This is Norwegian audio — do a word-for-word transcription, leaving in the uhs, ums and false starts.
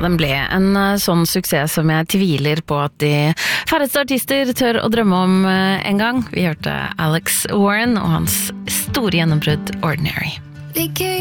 den ble en uh, sånn suksess som jeg tviler på at de færreste artister tør å drømme om uh, en gang. Vi hørte Alex Warren og hans store gjennombrudd Ordinary.